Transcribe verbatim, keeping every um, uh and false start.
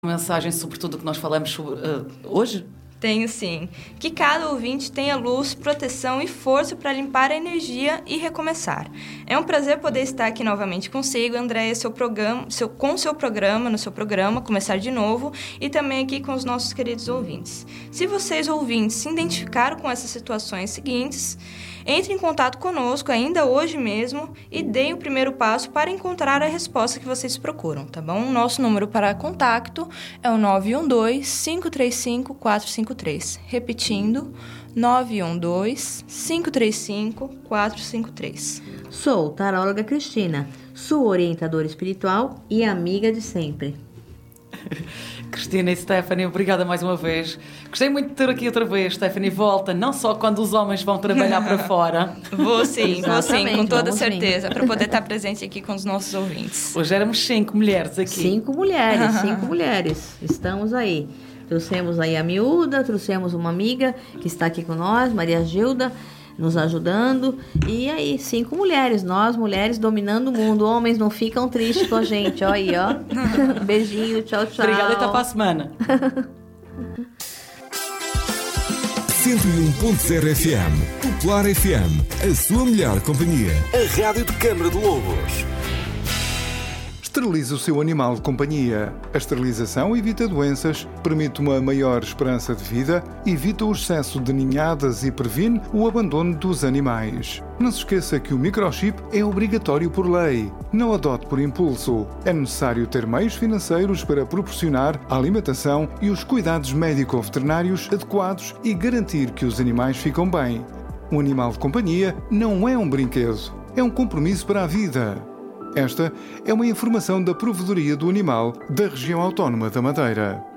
Mensagem sobre tudo o que nós falamos sobre, uh, hoje? Tenho sim. Que cada ouvinte tenha luz, proteção e força para limpar a energia e recomeçar. É um prazer poder estar aqui novamente consigo, Andréia, seu programa, seu, com o seu programa, no seu programa, Começar de Novo, e também aqui com os nossos queridos ouvintes. Se vocês, ouvintes, se identificaram com essas situações seguintes, entre em contato conosco ainda hoje mesmo e deem o primeiro passo para encontrar a resposta que vocês procuram, tá bom? O nosso número para contato é o nove um dois, cinco três cinco, quatro cinco três. Repetindo, nove um dois, cinco três cinco, quatro cinco três. Sou taróloga Cristina, sua orientadora espiritual e amiga de sempre. Cristina e Stephanie, obrigada mais uma vez. Gostei muito de ter aqui outra vez. Stephanie, volta, não só quando os homens vão trabalhar para fora. Vou sim, vou sim, com toda certeza, vir. para poder estar presente aqui com os nossos ouvintes. Hoje éramos cinco mulheres aqui. Cinco mulheres, cinco mulheres. Estamos aí. Trouxemos aí a miúda, trouxemos uma amiga que está aqui com nós, Maria Gilda, nos ajudando. E aí, cinco mulheres, nós mulheres dominando o mundo. Homens não ficam tristes com a gente, ó aí, ó. Beijinho, tchau, tchau. Obrigada, até para a semana. cento e um ponto zero F M, Popular F M, a sua melhor companhia. A rádio de Câmara de Lobos. Esterilize o seu animal de companhia. A esterilização evita doenças, permite uma maior esperança de vida, evita o excesso de ninhadas e previne o abandono dos animais. Não se esqueça que o microchip é obrigatório por lei. Não adote por impulso. É necessário ter meios financeiros para proporcionar a alimentação e os cuidados médico-veterinários adequados e garantir que os animais ficam bem. Um animal de companhia não é um brinquedo, é um compromisso para a vida. Esta é uma informação da Provedoria do Animal da Região Autónoma da Madeira.